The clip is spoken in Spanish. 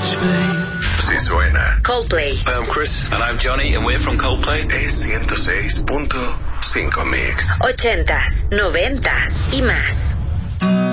Si suena. Coldplay. Hi, I'm Chris. And I'm Johnny, and we're from Coldplay. Es 106.5 Mix. 80s, 90s y más.